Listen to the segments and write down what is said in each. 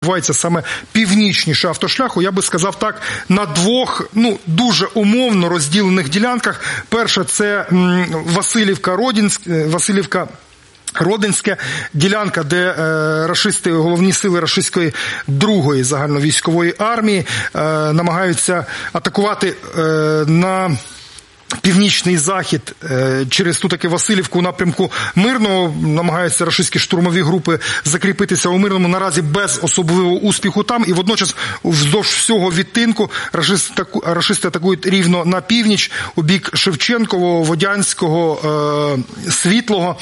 відбувається саме північніше автошляху, я би сказав так, на двох, дуже умовно розділених ділянках. Перша – це Василівка-Родинське, ділянка, де рашисти, головні сили рашистської другої загальновійськової армії намагаються атакувати на північний захід через ту таки Василівку у напрямку Мирного, намагаються рашистські штурмові групи закріпитися у Мирному, наразі без особливого успіху там, і водночас вздовж всього відтинку рашисти атакують рівно на північ, у бік Шевченкового, Водянського, Світлого.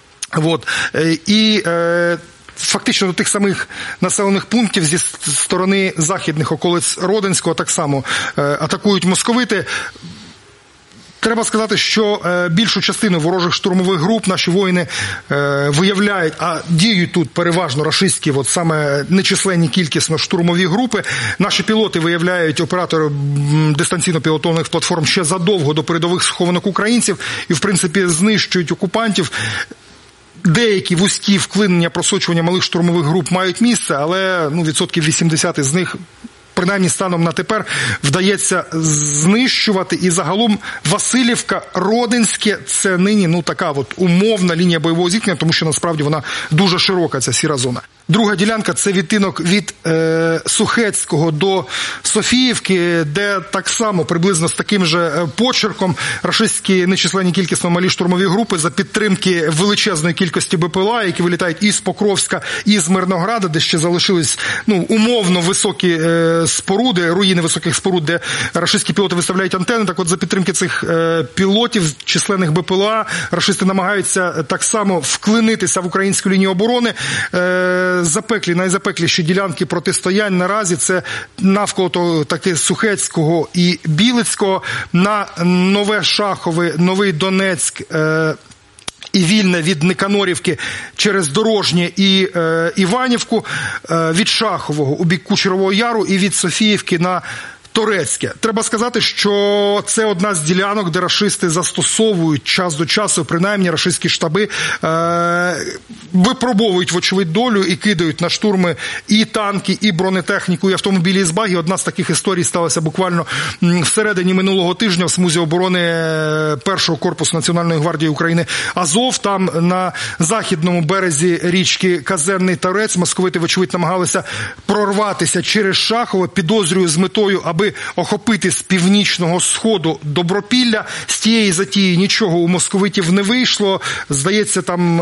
Фактично до тих самих населених пунктів зі сторони західних околиць Родинського так само атакують московити. Треба сказати, що більшу частину ворожих штурмових груп наші воїни виявляють, а діють тут переважно рашистські, саме нечисленні кількісно штурмові групи. Наші пілоти виявляють оператори дистанційно пілотованих платформ ще задовго до передових схованок українців і, в принципі, знищують окупантів. Деякі вузькі вклинення, просочування малих штурмових груп мають місце, але 80% з них, принаймні станом на тепер, вдається знищувати. І загалом Василівка, Родинське – це нині така умовна лінія бойового зіткнення, тому що насправді вона дуже широка, ця сіра зона. Друга ділянка – це відтинок від Сухецького до Софіївки, де так само приблизно з таким же почерком рашистські нечисленні кількісно малі штурмові групи за підтримки величезної кількості БПЛА, які вилітають із Покровська, і з Мирнограда, де ще залишились умовно високі споруди, руїни високих споруд, де рашистські пілоти виставляють антени. Так от за підтримки цих пілотів, численних БПЛА, рашисти намагаються так само вклинитися в українську лінію оборони. Найзапекліші ділянки протистоянь наразі це навколо таки Сухецького і Білицького, на Нове Шахове, Новий Донецьк і Вільне від Никанорівки через Дорожнє і Іванівку, від Шахового у бік Кучерового Яру і від Софіївки на Торецьке. Треба сказати, що це одна з ділянок, де рашисти застосовують час до часу, принаймні рашистські штаби випробовують вочевидь долю і кидають на штурми і танки, і бронетехніку, і автомобілі з багі. Одна з таких історій сталася буквально всередині минулого тижня в смузі оборони першого корпусу Національної гвардії України Азов. Там на західному березі річки Казенний Торець московити, вочевидь, намагалися прорватися через Шахове, підозрюю, з метою, аби охопити з північного сходу Добропілля. З тієї затії нічого у московитів не вийшло. Здається, там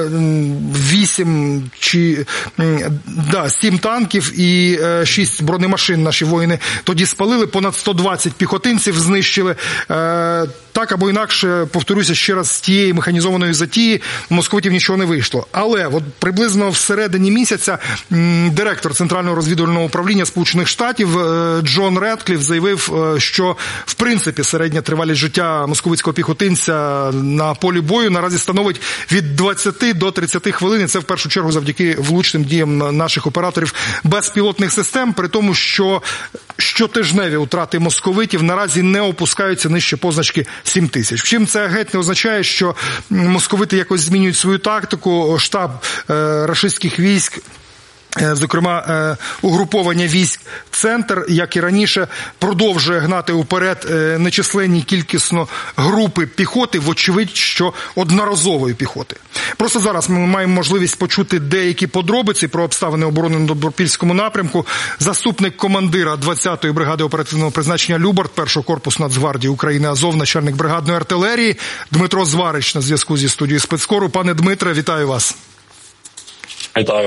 7 танків і 6 бронемашин наші воїни тоді спалили, понад 120 піхотинців знищили. Так або інакше, повторюся ще раз, з тієї механізованої затії у московитів нічого не вийшло. Але приблизно всередині місяця директор Центрального розвідувального управління Сполучених Штатів Джон Редкліф заявив, що в принципі середня тривалість життя московицького піхотинця на полі бою наразі становить від 20 до 30 хвилин. І це в першу чергу завдяки влучним діям наших операторів безпілотних систем, при тому, що щотижневі втрати московитів наразі не опускаються нижче позначки 7 тисяч. Вчим це геть не означає, що московити якось змінюють свою тактику. Штаб рашистських військ, зокрема угруповання військ «Центр», як і раніше, продовжує гнати уперед нечисленні кількісно групи піхоти, вочевидь, що одноразової піхоти. Просто зараз ми маємо можливість почути деякі подробиці про обставини оборони на Добропільському напрямку. Заступник командира 20-ї бригади оперативного призначення «Любард» першого корпусу Нацгвардії України Азов, начальник бригадної артилерії Дмитро Зварич на зв'язку зі студією спецкору. Пане Дмитре, вітаю вас. Вітаю.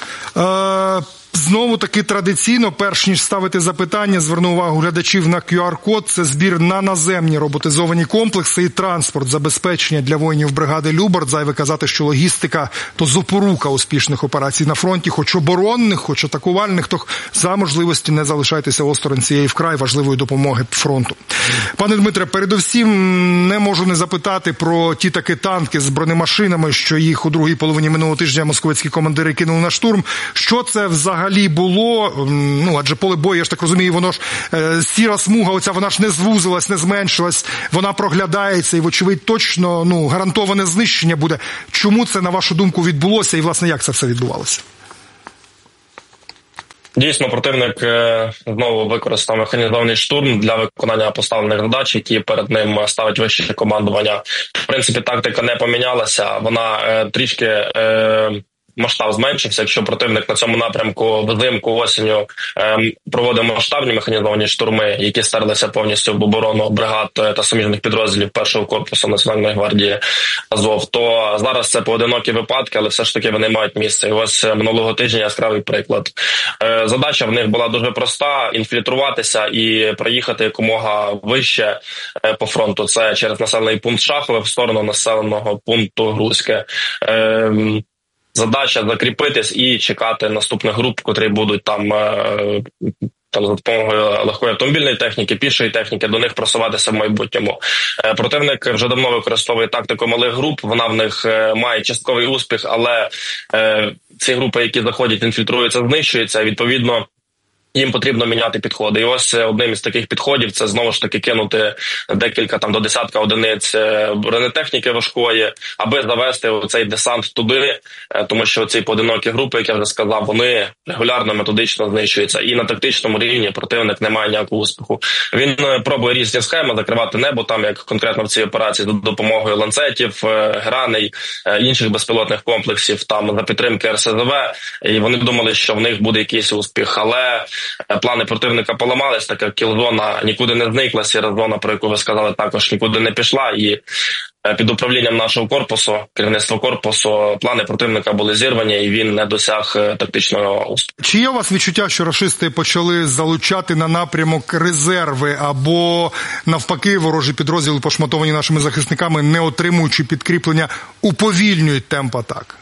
Знову таки традиційно, перш ніж ставити запитання, зверну увагу глядачів на QR-код. Це збір на наземні роботизовані комплекси і транспорт, забезпечення для воїнів бригади «Любард». Зайве казати, що логістика – то запорука успішних операцій на фронті, хоч оборонних, хоч атакувальних, то за можливості не залишайтеся осторонь цієї вкрай важливої допомоги фронту. Пане Дмитре, передусім не можу не запитати про ті таки танки з бронемашинами, що їх у другій половині минулого тижня московицькі командири кинули на штурм. Що це взагалі було? Адже поле бою, я ж так розумію, воно ж сіра смуга, оця, вона ж не звузилась, не зменшилась, вона проглядається і, вочевидь, точно, гарантоване знищення буде. Чому це, на вашу думку, відбулося і, власне, як це все відбувалося? Дійсно, противник знову використав механізований штурм для виконання поставлених задач, які перед ним ставить вище командування. В принципі, тактика не помінялася, вона трішки масштаб зменшився. Якщо противник на цьому напрямку взимку, осінню проводив масштабні механізовані штурми, які стерлися повністю в оборону бригад та суміжних підрозділів першого корпусу Національної гвардії Азов, то зараз це поодинокі випадки, але все ж таки вони мають місце. І ось минулого тижня яскравий приклад. Задача в них була дуже проста – інфільтруватися і проїхати якомога вище по фронту. Це через населений пункт Шахове в сторону населеного пункту Грузьке. Задача закріпитись і чекати наступних груп, котрі будуть там за допомогою легкої автомобільної техніки, пішої техніки, до них просуватися в майбутньому. Противник вже давно використовує тактику малих груп, вона в них має частковий успіх, але ці групи, які заходять, інфільтруються, знищуються, відповідно, їм потрібно міняти підходи. І ось одним із таких підходів це знову ж таки кинути декілька до десятка одиниць бронетехніки важкої, аби завести цей десант туди, тому що ці поодинокі групи, як я вже сказав, вони регулярно, методично знищуються. І на тактичному рівні противник не має ніякого успіху. Він пробує різні схеми закривати небо, там як конкретно в цій операції, за допомогою ланцетів, граней, інших безпілотних комплексів, там за підтримки РСЗВ. І вони думали, що в них буде якийсь успіх, але плани противника поламались, так як кілзона нікуди не зникла, сіра зона, про яку ви сказали, також нікуди не пішла, і під управлінням нашого корпусу, керівництва корпусу, плани противника були зірвані, і він не досяг тактичного успіху. Чи є у вас відчуття, що рашисти почали залучати на напрямок резерви, або навпаки ворожі підрозділи, пошматовані нашими захисниками, не отримуючи підкріплення, уповільнюють темп атак?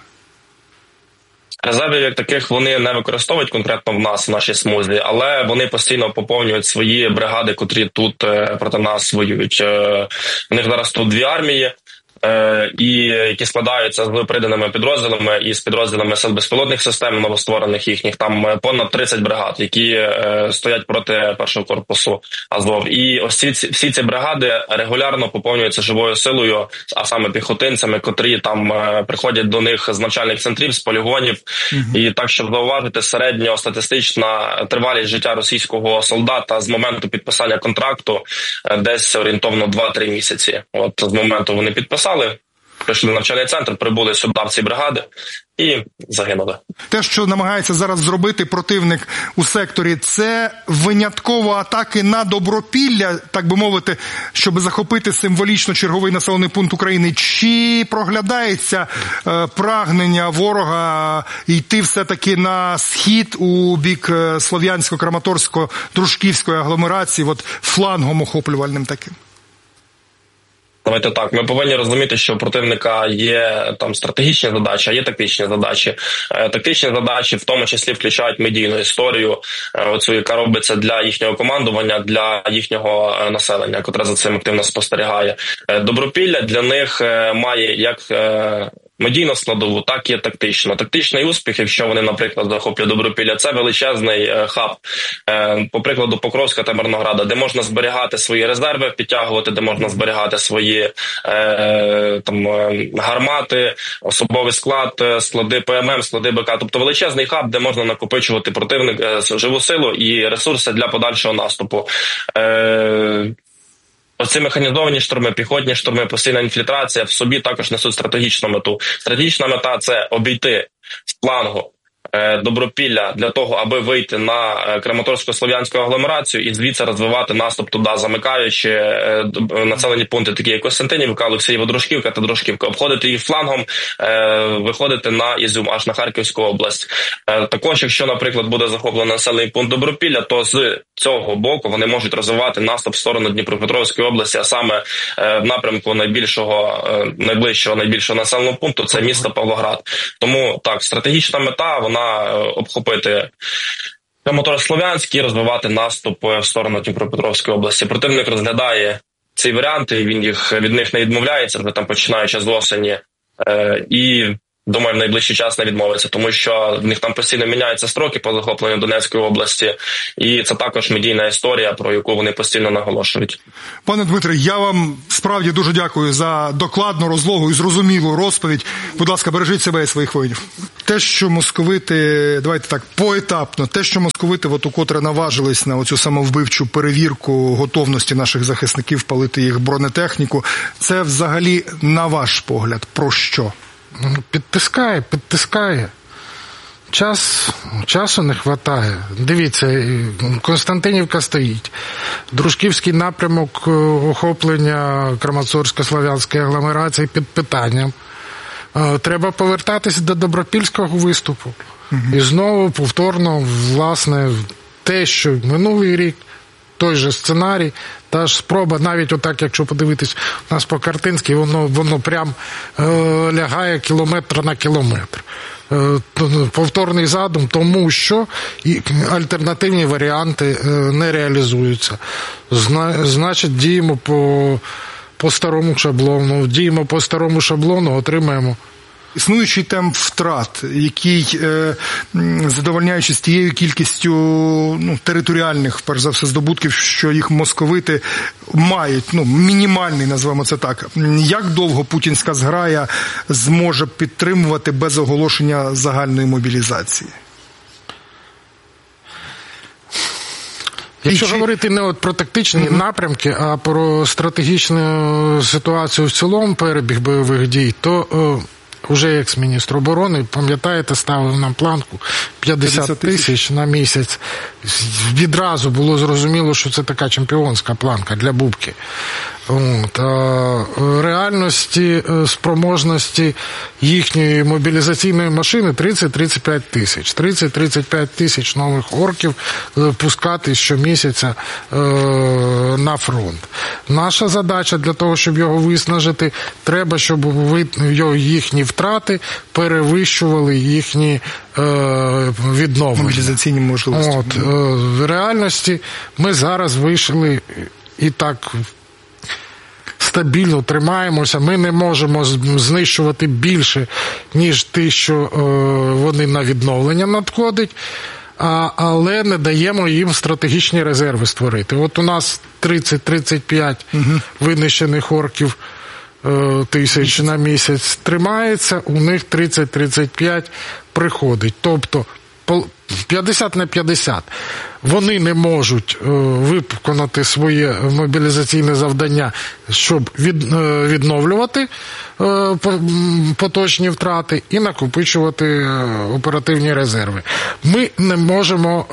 Резервів як таких вони не використовують конкретно в нас, в нашій смузі, але вони постійно поповнюють свої бригади, котрі тут проти нас воюють. У них зараз тут 2 армії, і які складаються з приданими підрозділами і з підрозділами сил безпілотних систем новостворених їхніх, там понад 30 бригад, які стоять проти першого корпусу Азов. І ось всі ці бригади регулярно поповнюються живою силою, а саме піхотинцями, котрі там приходять до них з навчальних центрів, з полігонів. І так, щоб зауважити, середньостатистична тривалість життя російського солдата з моменту підписання контракту десь орієнтовно 2-3 місяці. От з моменту вони підписали, прийшли в навчальний центр, прибули сюди в ці бригади і загинули. Те, що намагається зараз зробити противник у секторі, це винятково атаки на Добропілля, так би мовити, щоб захопити символічно черговий населений пункт України. Чи проглядається прагнення ворога йти все-таки на схід у бік Слов'янсько-Краматорсько-Дружківської агломерації, от флангом охоплювальним таким? Давайте так, ми повинні розуміти, що у противника є там стратегічні задачі, а є тактичні задачі. Тактичні задачі в тому числі включають медійну історію, оцю, яка робиться для їхнього командування, для їхнього населення, котре за цим активно спостерігає. Добропілля для них має як медійну складову, так і тактично. Тактичний успіх, якщо вони, наприклад, захоплюють Добропілля, це величезний хаб, по прикладу Покровська та Мирнограда, де можна зберігати свої резерви, підтягувати, де можна зберігати свої гармати, особовий склад, склади ПММ, склади БК. Тобто величезний хаб, де можна накопичувати живу силу і ресурси для подальшого наступу. Оці механізовані штурми, піхотні штурми, постійна інфільтрація в собі також несуть стратегічну мету. Стратегічна мета – це обійти з флангу Добропілля для того, аби вийти на Краматорсько-Слов'янську агломерацію і звідси розвивати наступ туди, замикаючи населені пункти, такі як Костянтинівка, Олексієво, Дружківка та Дружківка, обходити їх флангом, виходити на Ізюм, аж на Харківську область. Також, якщо, наприклад, буде захоплений населений пункт Добропілля, то з цього боку вони можуть розвивати наступ в сторону Дніпропетровської області, а саме в напрямку найближчого населеного пункту – це місто Павлоград. Тому так, стратегічна мета, вона обхопити Краматорськ-Слов'янськ і розвивати наступ в сторону Дніпропетровської області. Противник розглядає ці варіанти, він від них не відмовляється, вже там починаючи з осені, і думаю, в найближчий час не відмовиться, тому що в них там постійно міняються строки по захопленню Донецької області, і це також медійна історія, про яку вони постійно наголошують. Пане Дмитре, я вам справді дуже дякую за докладну, розлогу і зрозумілу розповідь. Будь ласка, бережіть себе і своїх воїнів. Те, що московити, давайте так, поетапно, те, що московити от укотре наважились на оцю самовбивчу перевірку готовності наших захисників палити їх бронетехніку, це взагалі, на ваш погляд, про що? Підтискає. Часу не вистачає. Дивіться, Константинівка стоїть. Дружківський напрямок охоплення Краматорсько-Слов'янської агломерації під питанням. Треба повертатися до Добропільського виступу. І знову повторно, власне, те, що минулий рік, той же сценарій, та ж спроба, навіть отак, якщо подивитись у нас по картинці, воно прям лягає кілометр на кілометр. Повторний задум, тому що альтернативні варіанти не реалізуються. Значить, діємо по старому шаблону. Діємо по старому шаблону, отримаємо. Існуючий темп втрат, який, задовольняючись тією кількістю територіальних, перш за все, здобутків, що їх московити мають, мінімальний, назвемо це так, як довго путінська зграя зможе підтримувати без оголошення загальної мобілізації? Якщо говорити не про тактичні напрямки, а про стратегічну ситуацію в цілому, перебіг бойових дій, то уже екс-міністр оборони, пам'ятаєте, ставив нам планку 50 тисяч на місяць. Відразу було зрозуміло, що це така чемпіонська планка для Бубки. Реальності, спроможності їхньої мобілізаційної машини 30-35 тисяч. 30-35 тисяч нових орків пускати щомісяця на фронт. Наша задача для того, щоб його виснажити, треба, щоб їхні втрати перевищували їхні відновлення. Мобілізаційні можливості. В реальності ми зараз вийшли і так стабільно тримаємося. Ми не можемо знищувати більше, ніж те, що вони на відновлення надходить, але не даємо їм стратегічні резерви створити. От у нас 30-35 винищених орків тисяч на місяць тримається, у них 30-35 приходить. Тобто 50 на 50. Вони не можуть виконати своє мобілізаційне завдання, щоб відновлювати поточні втрати і накопичувати оперативні резерви. Ми не можемо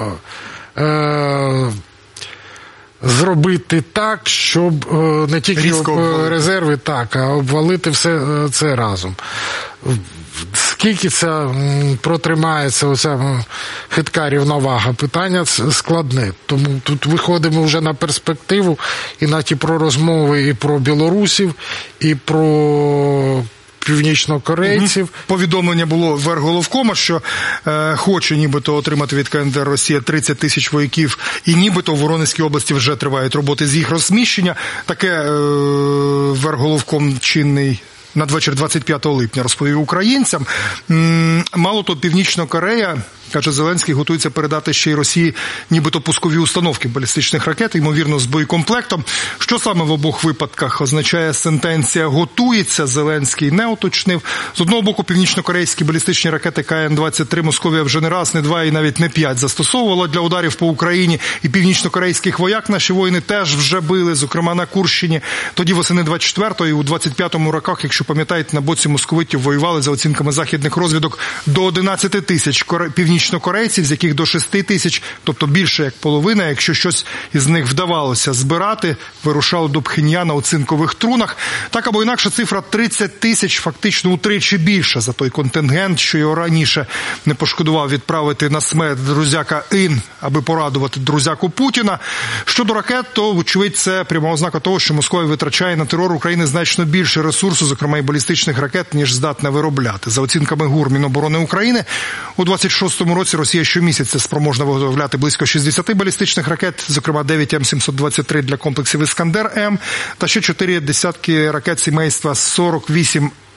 зробити так, щоб не тільки резерви, а обвалити все це разом. Скільки це протримається оця хитка рівновага? Питання складне. Тому тут виходимо вже на перспективу і на ті про розмови і про білорусів, і про північнокорейців. Повідомлення було Верхголовкома, що хоче нібито отримати від КНДР Росія 30 тисяч вояків, і нібито в Воронезькій області вже тривають роботи з їх розміщення. Таке Верхголовком чинний надвечір 25 липня розповів українцям. Мало того, Північна Корея, каже Зеленський, готується передати ще й Росії нібито пускові установки балістичних ракет, ймовірно, з боєкомплектом. Що саме в обох випадках означає сентенція «готується», Зеленський не уточнив. З одного боку, північно-корейські балістичні ракети КН-23 Московія вже не раз, не два і навіть не 5 застосовувала для ударів по Україні. І північно-корейських вояк наші воїни теж вже били, зокрема на Курщині. Тоді восени 24-го і у 25-му роках, якщо пам'ятаєте, на боці московитів воювали, за оцінками західних розвідок, до 11 тисяч північнокорейців, з яких до 6 тисяч, тобто більше як половина, якщо щось із них вдавалося збирати, вирушало до Пхеньяна у цинкових трунах. Так або інакше, цифра 30 тисяч фактично утричі більша за той контингент, що його раніше не пошкодував відправити на смерть друзяка Ін, аби порадувати друзяку Путіна. Щодо ракет, то, вочевидь, це пряма ознака того, що Москва витрачає на терор України значно більше ресурсу, зокрема і балістичних ракет, ніж здатна виробляти. За оцінками ГУР Міноборони України, у 26-му році Росія щомісяця спроможна виготовляти близько 60 балістичних ракет, зокрема 9 М723 для комплексів «Іскандер-М» та ще 4 десятки ракет сімейства 48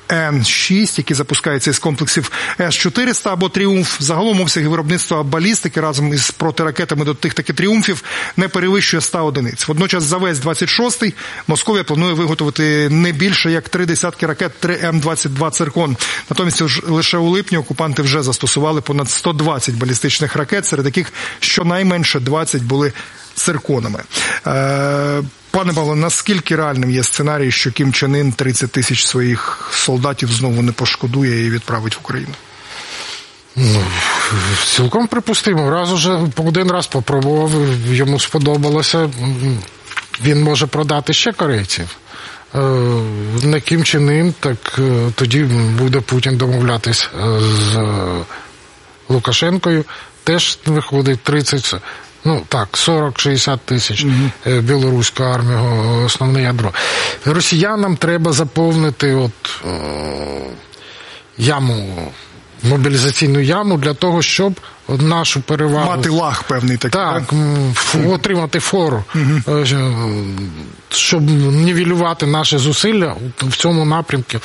Н-6, які запускаються із комплексів С-400 або «Тріумф». Загалом обсяги виробництва балістики разом із протиракетами до тих таки «Тріумфів» не перевищує 100 одиниць. Водночас за весь 26-й Московія планує виготовити не більше як 30 ракет 3М-22 «Циркон». Натомість лише у липні окупанти вже застосували понад 120 балістичних ракет, серед яких щонайменше 20 були «Цирконами». Пане Павло, наскільки реальним є сценарій, що Кім Чен Ін 30 тисяч своїх солдатів знову не пошкодує і відправить в Україну? Цілком припустимо. Один раз попробував, йому сподобалося, він може продати ще корейців. Не Кім Чен Ін, так тоді буде Путін домовлятись з Лукашенкою. Теж виходить 40-60 тисяч білоруська армія, основне ядро. Росіянам треба заповнити мобілізаційну яму для того, щоб нашу перевагу... Мати лаг певний такий. Так, отримати фору, щоб нівелювати наші зусилля в цьому напрямку,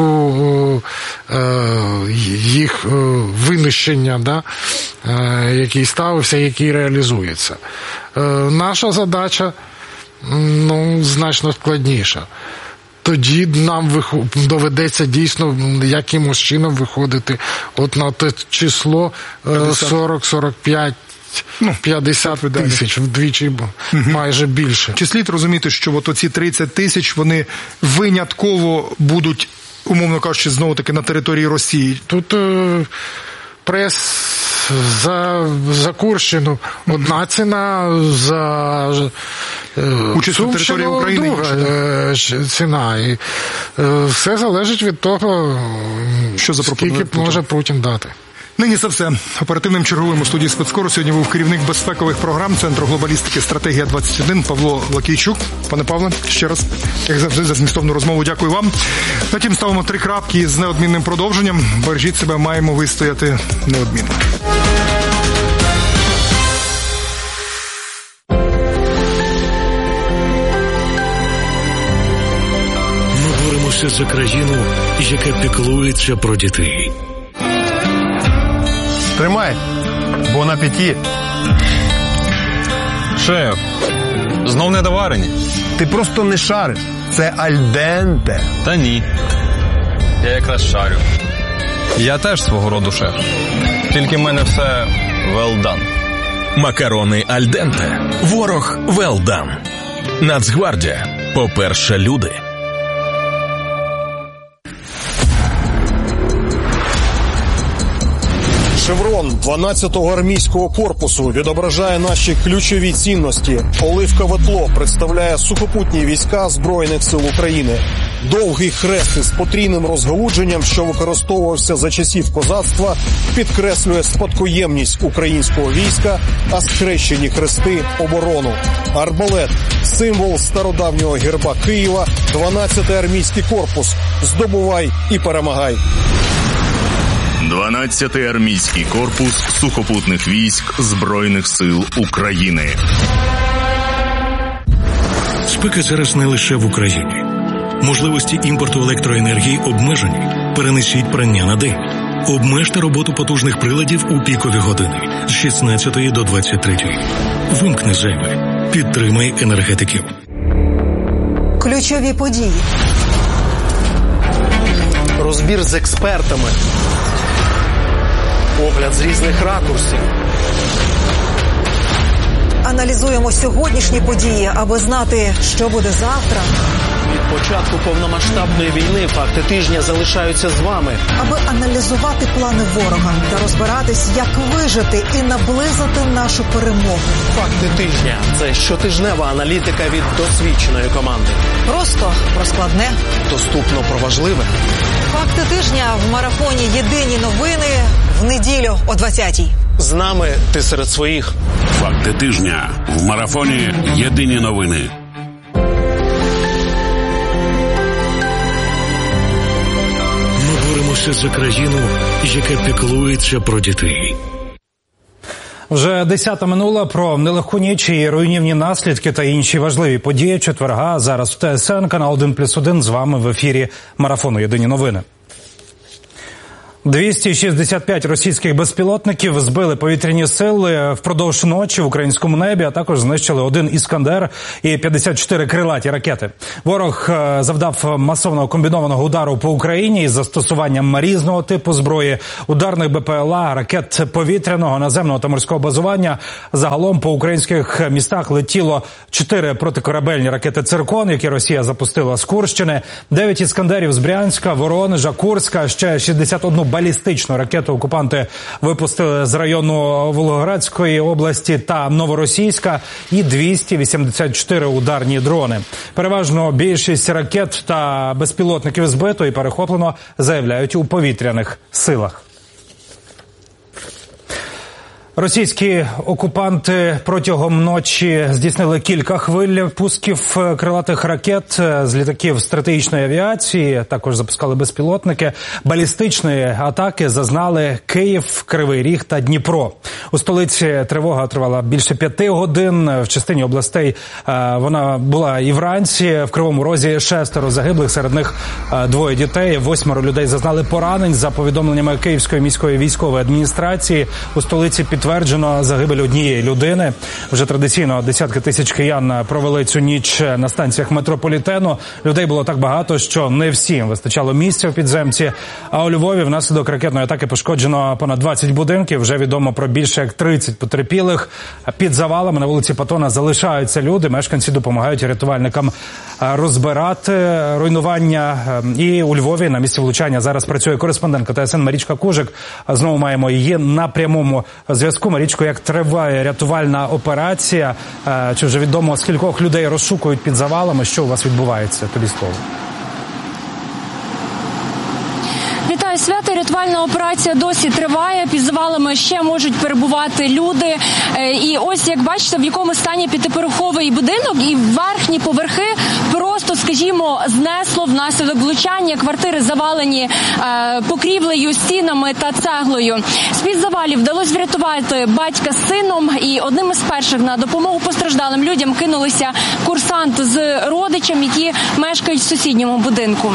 їх винищення, який ставився, який реалізується. Наша задача, значно складніша. Тоді нам доведеться дійсно якимось чином виходити на те число 40-45, 50 тисяч, вдвічі майже більше. Чи слід розуміти, що оці 30 тисяч, вони винятково будуть, умовно кажучи, знову-таки на території Росії? Тут прес за Курщину одна ціна, за участь на території України друга ціна. І все залежить від того, скільки може Путін дати. Нині це все. Оперативним черговим у студії спецкору сьогодні був керівник безпекових програм Центру глобалістики «Стратегія-21» Павло Лакійчук. Пане Павле, ще раз, як завжди, за змістовну розмову дякую вам. Потім ставимо 3 крапки з неодмінним продовженням. Бережіть себе, маємо вистояти неодмінно. Ми боремося за країну, яка піклується про дітей. Тримай, бон апетит. Шеф, знов недоварені? Ти просто не шариш. Це альденте. Та ні. Я якраз шарю. Я теж свого роду шеф. Тільки в мене все well done. Макарони альденте. Ворог well done. Нацгвардія. По-перше, люди. Шеврон 12-го армійського корпусу відображає наші ключові цінності. Оливкове тло представляє сухопутні війська Збройних сил України. Довгий хрест із потрійним розгалудженням, що використовувався за часів козацтва, підкреслює спадкоємність українського війська, а схрещені хрести – оборону. Арбалет – символ стародавнього герба Києва, 12-й армійський корпус. Здобувай і перемагай. 12-й армійський корпус сухопутних військ Збройних сил України. Спека зараз не лише в Україні. Можливості імпорту електроенергії обмежені. Перенесіть прання на день. Обмежте роботу потужних приладів у пікові години з 16 до 23. Вимкни зайве. Підтримай енергетиків. Ключові події. Розбір з експертами. Огляд з різних ракурсів. Аналізуємо сьогоднішні події, аби знати, що буде завтра. Від початку повномасштабної війни факти тижня залишаються з вами. Аби аналізувати плани ворога та розбиратись, як вижити і наблизити нашу перемогу. Факти тижня – це щотижнева аналітика від досвідченої команди. Просто про складне. Доступно про важливе. Факти тижня в марафоні «Єдині новини» в неділю о 20-й. З нами ти серед своїх. Факти тижня в марафоні «Єдині новини». Ми боремося за країну, яка піклується про дітей. Вже 10-та минула. Про нелегку ніч і руйнівні наслідки та інші важливі події четверга. Зараз в ТСН, канал 1+1. З вами в ефірі марафону «Єдині новини». 265 російських безпілотників збили повітряні сили впродовж ночі в українському небі, а також знищили 1 «Іскандер» і 54 крилаті ракети. Ворог завдав масового комбінованого удару по Україні із застосуванням різного типу зброї, ударних БПЛА, ракет повітряного, наземного та морського базування. Загалом по українських містах летіло 4 протикорабельні ракети «Циркон», які Росія запустила з Курщини, 9 «Іскандерів» з Брянська, Воронежа, Курська, ще 61 балістичну ракету окупанти випустили з району Волгоградської області та Новоросійська і 284 ударні дрони. Переважно більшість ракет та безпілотників збито і перехоплено, заявляють у повітряних силах. Російські окупанти протягом ночі здійснили кілька хвиль пусків крилатих ракет з літаків стратегічної авіації, також запускали безпілотники. Балістичної атаки зазнали Київ, Кривий Ріг та Дніпро. У столиці тривога тривала більше 5 годин. В частині областей вона була і вранці. В Кривому Розі 6 загиблих, серед них 2 дітей. 8 людей зазнали поранень. За повідомленнями Київської міської військової адміністрації, у столиці підтверджено загибель 1 людини. Вже традиційно десятки тисяч киян провели цю ніч на станціях метрополітену. Людей було так багато, що не всім вистачало місця в підземці. А у Львові внаслідок ракетної атаки пошкоджено понад 20 будинків. Вже відомо про більше як 30 потерпілих. Під завалами на вулиці Патона залишаються люди. Мешканці допомагають рятувальникам розбирати руйнування. І у Львові на місці влучання зараз працює кореспондентка ТСН Марічка Кужик. Знову маємо її на прямому зв'язку. Марічко, як триває рятувальна операція? Чи вже відомо, скількох людей розшукують під завалами? Що у вас відбувається? Тобі слово. Вітаю, Свято. Рятувальна операція досі триває. Під завалами ще можуть перебувати люди. І ось, як бачите, в якому стані п'ятиповерховий будинок, і верхні поверхи просто, скажімо, знесло внаслідок влучання. Квартири завалені покрівлею, стінами та цеглою. З-під завалів вдалося врятувати батька з сином, і одним із перших на допомогу постраждалим людям кинулися курсант з родичем, які мешкають в сусідньому будинку.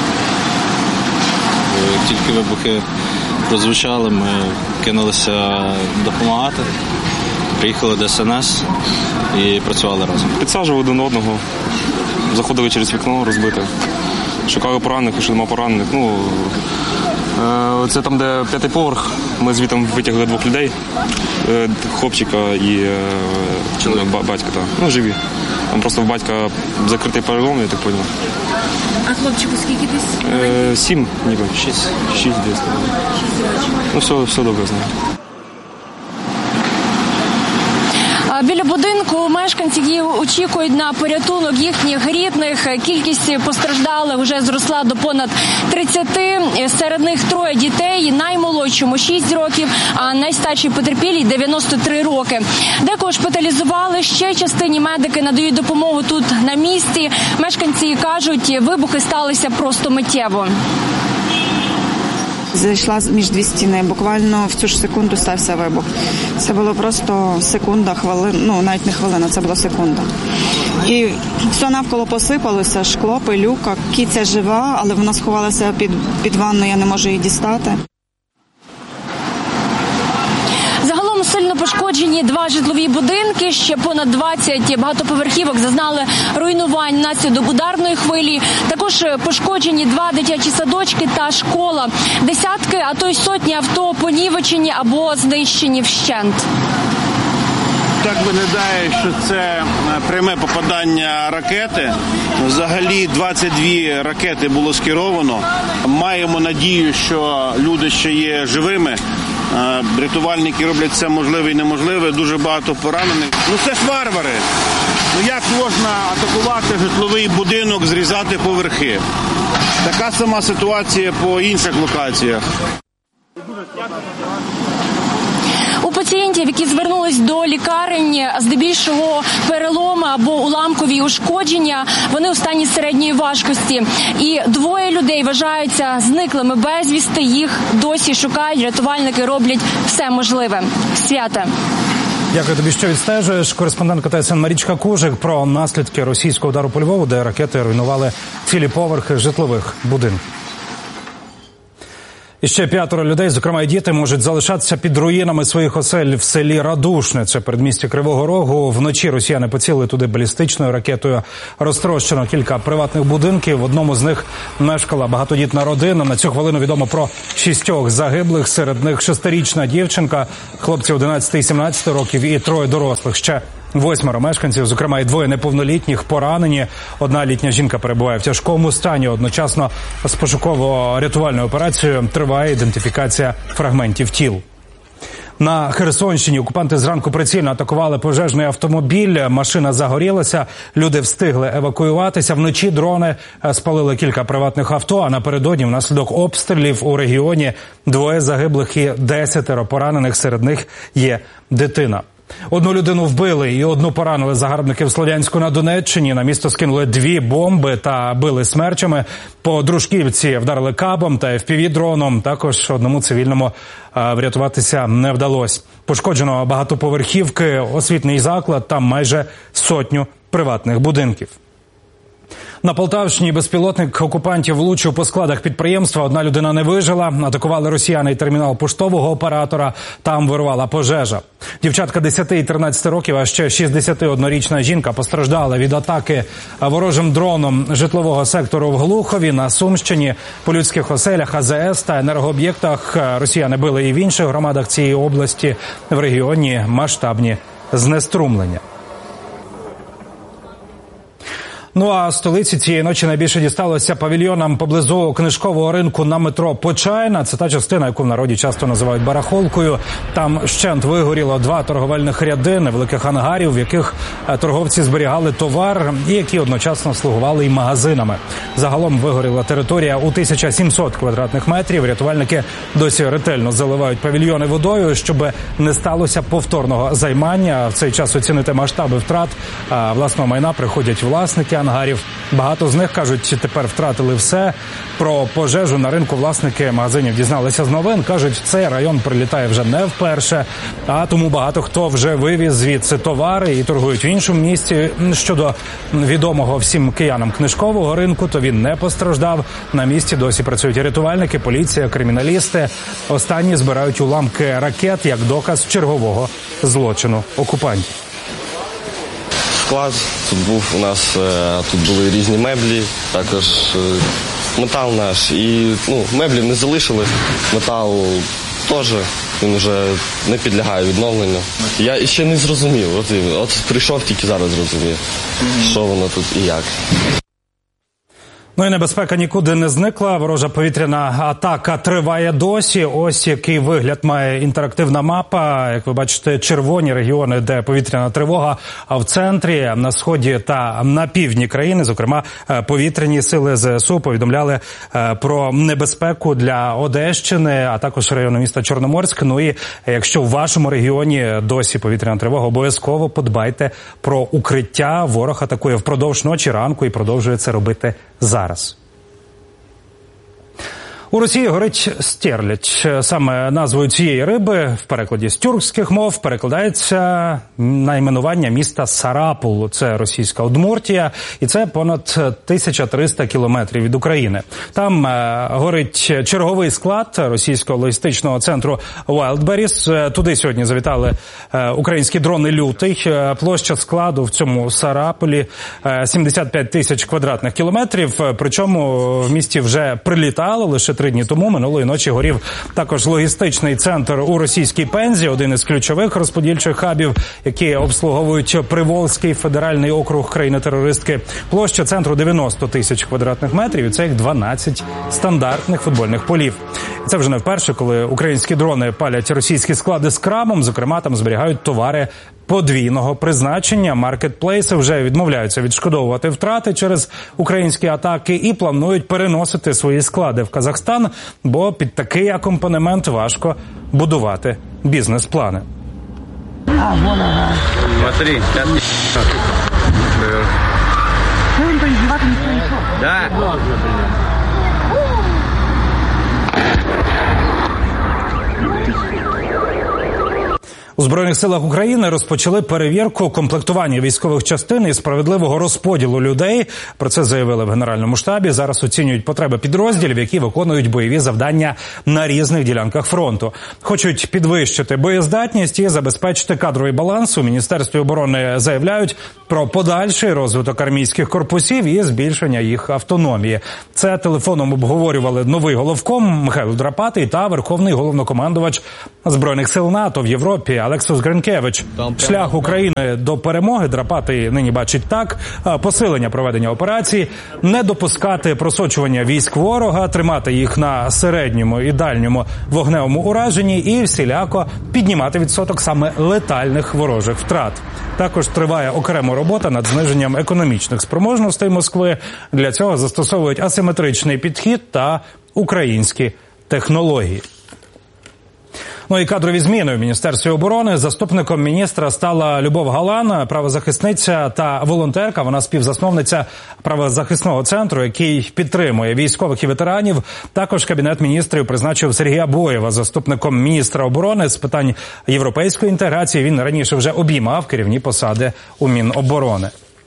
Тільки вибухи прозвучали, ми кинулися допомагати, приїхали до СНС і працювали разом. Підсаджували один одного, заходили через вікно розбите, шукали поранених, якщо нема поранених. Це там, де 5-й поверх, ми звідти витягли 2 людей, хлопчика і батька, живі. Там просто в батька закритий перелом, я так поняв. А хлопчику скільки десь? 7, ніби. 6 десь. Все добре знаю. Біля будинку мешканці, які очікують на порятунок їхніх рідних. Кількість постраждалих вже зросла до понад 30. Серед них 3 дітей, наймолодшому 6 років, а найстаршій потерпілій 93 роки. Декого шпиталізували, ще частині медики надають допомогу тут на місці. Мешканці кажуть, вибухи сталися просто миттєво. Зайшла між 2 стіни, буквально в цю ж секунду стався вибух. Це було просто секунда, навіть не хвилина, це була секунда. І все навколо посипалося, шкло, пилюка. Кіця жива, але вона сховалася під ванною, я не можу її дістати. Сильно пошкоджені 2 житлові будинки, ще понад 20 багатоповерхівок зазнали руйнувань внаслідок ударної хвилі. Також пошкоджені 2 дитячі садочки та школа. Десятки, а то й сотні авто понівечені або знищені вщент. Так виглядає, що це пряме попадання ракети. Взагалі 22 ракети було скеровано. Маємо надію, що люди ще є живими. Рятувальники роблять все можливе і неможливе, дуже багато поранених. Це ж варвари. Як можна атакувати житловий будинок, зрізати поверхи? Така сама ситуація по інших локаціях. У пацієнтів, які звернулись до лікарень, здебільшого переломи або уламкові ушкодження, вони у стані середньої важкості. І 2 людей вважаються зниклими безвісти, їх досі шукають, рятувальники роблять все можливе. Свята. Дякую тобі, що відстежуєш. Кореспондентка ТСН Марічка Кужик про наслідки російського удару по Львову, де ракети руйнували цілі поверхи житлових будинків. І ще 5 людей, зокрема і діти, можуть залишатися під руїнами своїх осель в селі Радушне. Це передмістя Кривого Рогу. Вночі росіяни поцілили туди балістичною ракетою. Розтрощено кілька приватних будинків. В одному з них мешкала багатодітна родина. На цю хвилину відомо про 6 загиблих. Серед них 6-річна дівчинка, хлопці 11 і 17 років і 3 дорослих. Ще 8 мешканців, зокрема і 2 неповнолітніх, поранені. Одна літня жінка перебуває в тяжкому стані. Одночасно з пошуково-рятувальною операцією триває ідентифікація фрагментів тіл. На Херсонщині окупанти зранку прицільно атакували пожежний автомобіль. Машина загорілася, люди встигли евакуюватися. Вночі дрони спалили кілька приватних авто, а напередодні внаслідок обстрілів у регіоні 2 загиблих і 10 поранених. Серед них є дитина. 1 людину вбили і 1 поранили загарбники в Слов'янську на Донеччині. На місто скинули 2 бомби та били смерчами. По Дружківці вдарили кабом та FPV-дроном. Також 1 цивільному врятуватися не вдалося. Пошкоджено багатоповерхівки, освітній заклад та майже 100 приватних будинків. На Полтавщині безпілотник окупантів влучив по складах підприємства. 1 людина не вижила. Атакували росіяни й термінал поштового оператора. Там вирвала пожежа. Дівчатка 10 і 13 років, а ще 61-річна жінка постраждала від атаки ворожим дроном житлового сектору в Глухові на Сумщині. По людських оселях, АЗС та енергооб'єктах росіяни били і в інших громадах цієї області. В регіоні масштабні знеструмлення. Ну а столиці цієї ночі найбільше дісталося павільйонам поблизу книжкового ринку на метро Почайна. Це та частина, яку в народі часто називають барахолкою. Там вщент вигоріло 2 торговельних ряди невеликих ангарів, в яких торговці зберігали товар і які одночасно слугували й магазинами. Загалом вигоріла територія у 1700 квадратних метрів. Рятувальники досі ретельно заливають павільйони водою, щоб не сталося повторного займання. В цей час оцінити масштаби втрат власного майна приходять власники ангарів. Багато з них, кажуть, тепер втратили все. Про пожежу на ринку власники магазинів дізналися з новин. Кажуть, цей район прилітає вже не вперше, а тому багато хто вже вивіз звідси товари і торгують в іншому місці. Щодо відомого всім киянам книжкового ринку, то він не постраждав. На місці досі працюють рятувальники, поліція, криміналісти. Останні збирають уламки ракет як доказ чергового злочину окупантів. Склад тут був у нас, тут були різні меблі, також метал наш. І меблів не залишили, метал теж, він вже не підлягає відновленню. Я ще не зрозумів, от прийшов тільки зараз зрозумів, що воно тут і як. Ну і небезпека нікуди не зникла. Ворожа повітряна атака триває досі. Ось який вигляд має інтерактивна мапа. Як ви бачите, червоні регіони, де повітряна тривога, а в центрі, на сході та на півдні країни, зокрема, повітряні сили ЗСУ повідомляли про небезпеку для Одещини, а також району міста Чорноморськ. Ну і якщо в вашому регіоні досі повітряна тривога, обов'язково подбайте про укриття. Ворог атакує впродовж ночі, ранку і продовжує це робити зараз. У Росії горить стерлядь. Саме назвою цієї риби в перекладі з тюркських мов перекладається найменування міста Сарапул. Це російська Удмуртія, і це понад 1300 кілометрів від України. Там горить черговий склад російського логістичного центру Wildberries. Туди сьогодні завітали українські дрони «Лютий». Площа складу в цьому Сарапулі 75 тисяч квадратних кілометрів. Причому в місті вже прилітало лише 3 дні тому. Минулої ночі горів також логістичний центр у російській Пензі, один із ключових розподільчих хабів, які обслуговують Приволзький федеральний округ країни-терористки. Площа центру 90 тисяч квадратних метрів, і це їх 12 стандартних футбольних полів. Це вже не вперше, коли українські дрони палять російські склади з крамом, зокрема там зберігають товари подвійного призначення. Маркетплейси вже відмовляються відшкодовувати втрати через українські атаки і планують переносити свої склади в Казахстан, бо під такий акомпанемент важко будувати бізнес-плани. Смотри, да. У Збройних силах України розпочали перевірку комплектування військових частин і справедливого розподілу людей. Про це заявили в Генеральному штабі. Зараз оцінюють потреби підрозділів, які виконують бойові завдання на різних ділянках фронту. Хочуть підвищити боєздатність і забезпечити кадровий баланс. У Міністерстві оборони заявляють про подальший розвиток армійських корпусів і збільшення їх автономії. Це телефоном обговорювали новий головком Михайло Драпатий та верховний головнокомандувач Збройних сил НАТО в Європі Олексус Гринкевич. Шлях України до перемоги Драпатий нині бачить так: посилення проведення операцій, не допускати просочування військ ворога, тримати їх на середньому і дальньому вогневому ураженні і всіляко піднімати відсоток саме летальних ворожих втрат. Також триває окрема робота над зниженням економічних спроможностей Москви. Для цього застосовують асиметричний підхід та українські технології. Ну і кадрові зміни у Міністерстві оборони. Заступником міністра стала Любов Галан, правозахисниця та волонтерка. Вона співзасновниця правозахисного центру, який підтримує військових і ветеранів. Також Кабінет міністрів призначив Сергія Боєва заступником міністра оборони з питань європейської інтеграції. Він раніше вже обіймав керівні посади у Міноборони.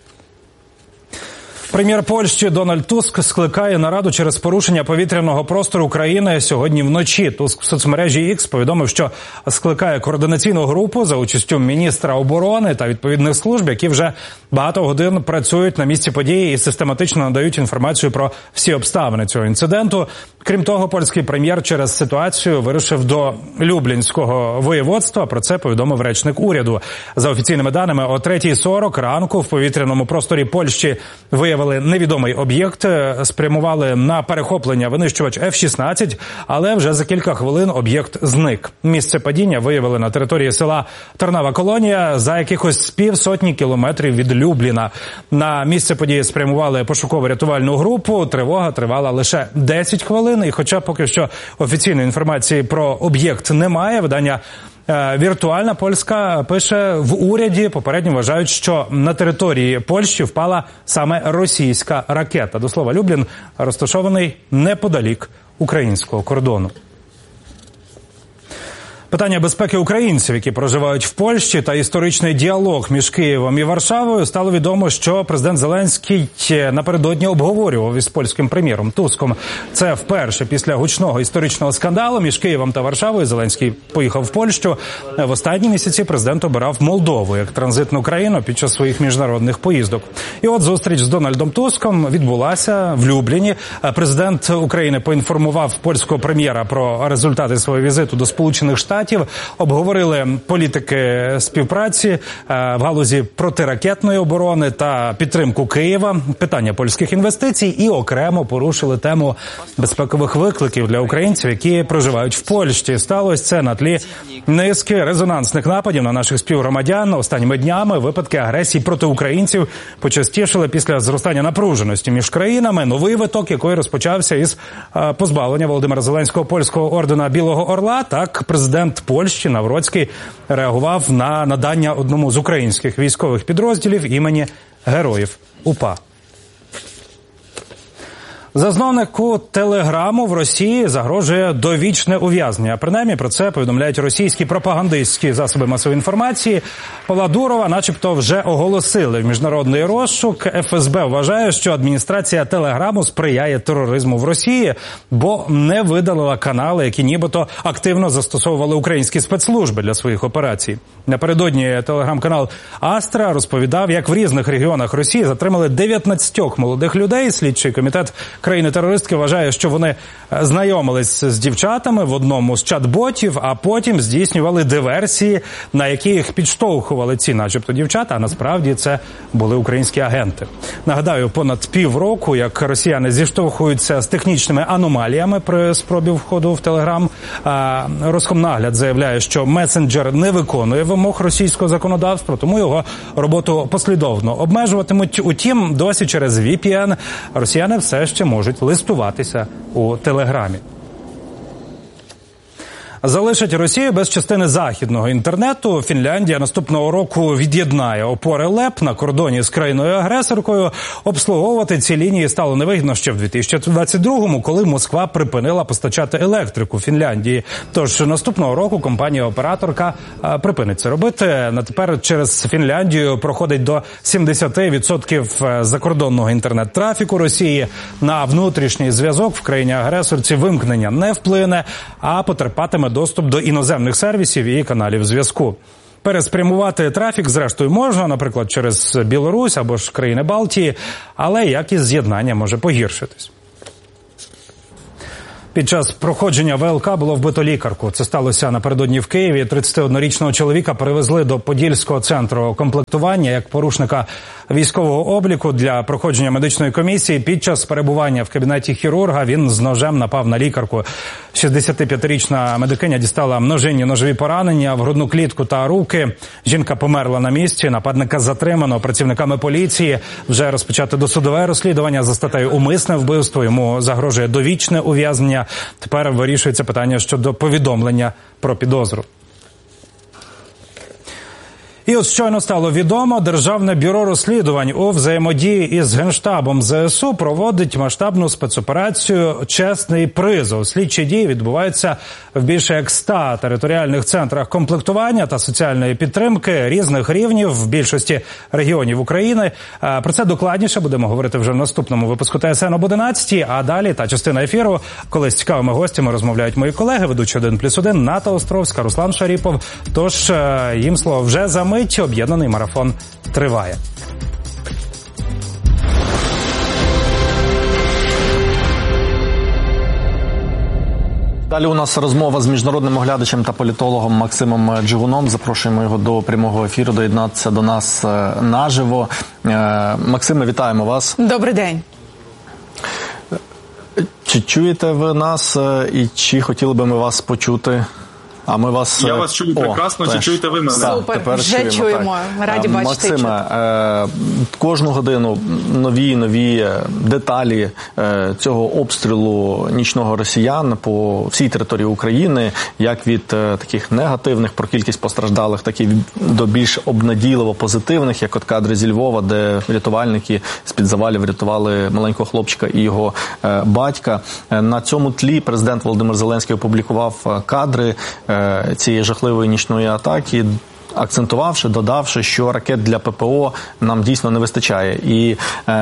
Прем'єр Польщі Дональд Туск скликає нараду через порушення повітряного простору країни сьогодні вночі. Туск в соцмережі X повідомив, що скликає координаційну групу за участю міністра оборони та відповідних служб, які вже багато годин працюють на місці події і систематично надають інформацію про всі обставини цього інциденту. Крім того, польський прем'єр через ситуацію вирушив до Люблінського воєводства. Про це повідомив речник уряду. За офіційними даними, о 3:40 ранку в повітряному просторі Польщі виявили невідомий об'єкт, спрямували на перехоплення винищувач F-16, але вже за кілька хвилин об'єкт зник. Місце падіння виявили на території села Тарнава-Колонія за якихось півсотні кілометрів від Любліна. На місце події спрямували пошуково-рятувальну групу. Тривога тривала лише 10 хвилин. І хоча поки що офіційної інформації про об'єкт немає, видання «Віртуальна Польська» пише: в уряді попередньо вважають, що на території Польщі впала саме російська ракета. До слова, Люблін розташований неподалік українського кордону. Питання безпеки українців, які проживають в Польщі, та історичний діалог між Києвом і Варшавою. Стало відомо, що президент Зеленський напередодні обговорював із польським прем'єром Туском. Це вперше після гучного історичного скандалу між Києвом та Варшавою. Зеленський поїхав в Польщу. В останні місяці президент обирав Молдову як транзитну країну під час своїх міжнародних поїздок. І от зустріч з Дональдом Туском відбулася в Любліні. Президент України поінформував польського прем'єра про результати свого візиту до Сполучених Штатів. Обговорили політики співпраці в галузі протиракетної оборони та підтримку Києва, питання польських інвестицій і окремо порушили тему безпекових викликів для українців, які проживають в Польщі. Сталося це на тлі низки резонансних нападів на наших співгромадян. Останніми днями випадки агресії проти українців почастішали після зростання напруженості між країнами. Новий виток, який розпочався із позбавлення Володимира Зеленського польського ордена Білого Орла. Так, президент Польщі Навроцький реагував на надання одному з українських військових підрозділів імені Героїв УПА. Засновнику Телеграму в Росії загрожує довічне ув'язнення. Принаймні про це повідомляють російські пропагандистські засоби масової інформації. Павла Дурова начебто вже оголосили в міжнародний розшук. ФСБ вважає, що адміністрація Телеграму сприяє тероризму в Росії, бо не видалила канали, які нібито активно застосовували українські спецслужби для своїх операцій. Напередодні телеграм-канал «Астра» розповідав, як в різних регіонах Росії затримали 19 молодих людей. Слідчий комітет країни-терористки вважає, що вони знайомились з дівчатами в одному з чат-ботів, а потім здійснювали диверсії, на які їх підштовхували ці начебто дівчата, а насправді це були українські агенти. Нагадаю, понад півроку, як росіяни зіштовхуються з технічними аномаліями при спробі входу в Телеграм. Роскомнагляд заявляє, що месенджер не виконує вимог російського законодавства, тому його роботу послідовно обмежуватимуть. Утім, досі через VPN росіяни все ще можуть листуватися у Телеграмі. залишить Росію без частини західного інтернету. Фінляндія наступного року від'єднає опори ЛЕП на кордоні з країною-агресоркою. Обслуговувати ці лінії стало невигідно ще в 2022-му, коли Москва припинила постачати електрику Фінляндії. Тож наступного року компанія-операторка припинить це робити. На тепер через Фінляндію проходить до 70% закордонного інтернет-трафіку Росії. На внутрішній зв'язок в країні-агресорці вимкнення не вплине, а потерпатиме доступ до іноземних сервісів і каналів зв'язку. Переспрямувати трафік, зрештою, можна, наприклад, через Білорусь або ж країни Балтії, але якість з'єднання може погіршитись. Під час проходження ВЛК було вбито лікарку. Це сталося напередодні в Києві. 31-річного чоловіка перевезли до Подільського центру комплектування як порушника військового обліку для проходження медичної комісії. Під час перебування в кабінеті хірурга він з ножем напав на лікарку. 65-річна медикиня дістала множинні ножові поранення в грудну клітку та руки. Жінка померла на місці. Нападника затримано працівниками поліції. Вже розпочато досудове розслідування за статтею «Умисне вбивство». Йому загрожує довічне ув'язнення. Тепер вирішується питання щодо повідомлення про підозру. І от щойно стало відомо, Державне бюро розслідувань у взаємодії із Генштабом ЗСУ проводить масштабну спецоперацію «Чесний призов». Слідчі дії відбуваються в більше як 100 територіальних центрах комплектування та соціальної підтримки різних рівнів в більшості регіонів України. Про це докладніше будемо говорити вже в наступному випуску ТСН об 11-й, а далі та частина ефіру, коли з цікавими гостями розмовляють мої колеги, ведучі 1+1, Ната Островська, Руслан Шаріпов. Тож їм слово вже за мить. Об'єднаний марафон триває. Далі у нас розмова з міжнародним оглядачем та політологом Максимом Джигуном. Запрошуємо його до прямого ефіру, доєднатися до нас наживо. Максиме, вітаємо вас. Добрий день. Чи чуєте ви нас і чи хотіли би ми вас почути? А ми вас... Я вас чую прекрасно, чи чуєте ви мене? Супер, вже чуємо. Раді бачити. Максиме, кожну годину нові деталі цього обстрілу нічного росіян по всій території України, як від таких негативних про кількість постраждалих, так і до більш обнадійливо позитивних, як от кадри зі Львова, де рятувальники з-під завалів врятували маленького хлопчика і його батька. На цьому тлі президент Володимир Зеленський опублікував кадри цієї жахливої нічної атаки, акцентувавши, додавши, що ракет для ППО нам дійсно не вистачає. І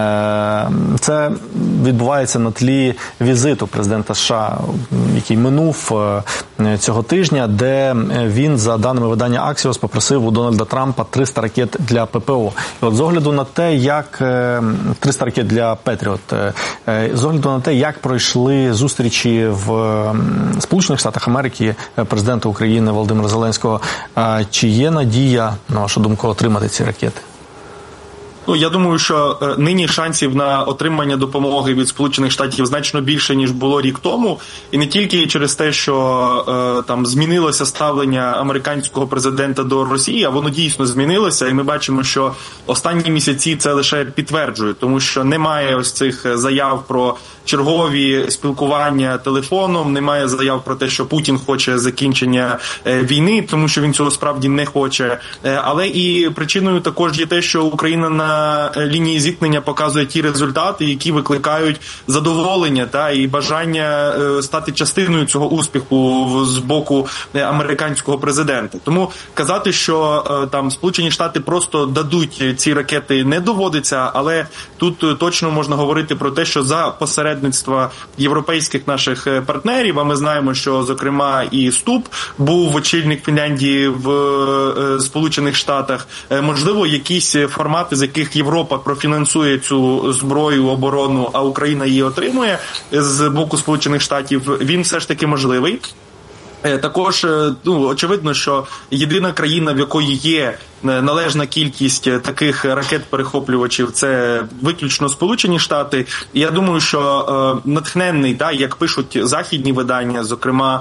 це відбувається на тлі візиту президента США, який минув цього тижня, де він, за даними видання Axios, попросив у Дональда Трампа 300 ракет для ППО. І от з огляду на те, як 300 ракет для Петріот, з огляду на те, як пройшли зустрічі в Сполучених Штатах Америки президента України Володимира Зеленського, чи є надія, на вашу думку, отримати ці ракети? Ну, я думаю, що нині шансів на отримання допомоги від Сполучених Штатів значно більше, ніж було рік тому. І не тільки через те, що там змінилося ставлення американського президента до Росії, а воно дійсно змінилося. І ми бачимо, що останні місяці це лише підтверджує, тому що немає ось цих заяв про чергові спілкування телефоном, немає заяв про те, що Путін хоче закінчення війни, тому що він цього справді не хоче. Але і причиною також є те, що Україна на лінії зіткнення показує ті результати, які викликають задоволення та і бажання стати частиною цього успіху з боку американського президента. Тому казати, що там Сполучені Штати просто дадуть ці ракети, не доводиться, але тут точно можна говорити про те, що за посередництва європейських наших партнерів, а ми знаємо, що, зокрема, і Ступ був очільник Фінляндії в Сполучених Штатах, можливо, якісь формати, з яких Європа профінансує цю зброю, оборону, а Україна її отримує з боку Сполучених Штатів, він все ж таки можливий. Також, очевидно, що єдина країна, в якої є належна кількість таких ракет-перехоплювачів – це виключно Сполучені Штати. І я думаю, що натхненний, як пишуть західні видання, зокрема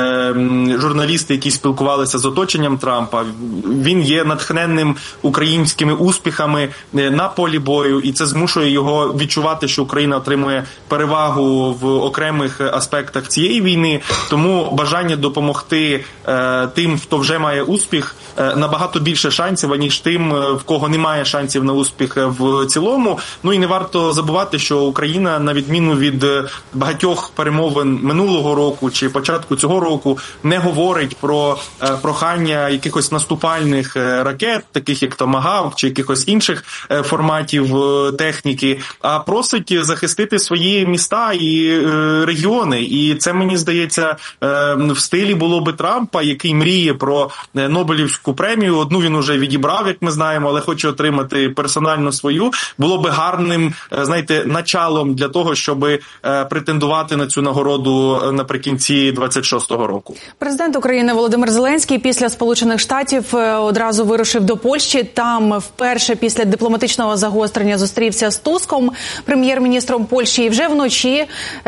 журналісти, які спілкувалися з оточенням Трампа, він є натхненним українськими успіхами на полі бою, і це змушує його відчувати, що Україна отримує перевагу в окремих аспектах цієї війни. Тому бажання допомогти тим, хто вже має успіх, набагато більше шансів, аніж тим, в кого немає шансів на успіх в цілому. Ну і не варто забувати, що Україна, на відміну від багатьох перемовин минулого року чи початку цього року, не говорить про прохання якихось наступальних ракет, таких як Томагавк чи якихось інших форматів техніки, а просить захистити свої міста і регіони. І це, мені здається, в стилі було би Трампа, який мріє про Нобелівську премію. Одну він уже відібрав, як ми знаємо, але хоче отримати персонально свою. Було би гарним, знаєте, началом для того, щоб претендувати на цю нагороду наприкінці 26-го року. Президент України Володимир Зеленський після Сполучених Штатів одразу вирушив до Польщі. Там вперше після дипломатичного загострення зустрівся з Туском, прем'єр-міністром Польщі. І вже вночі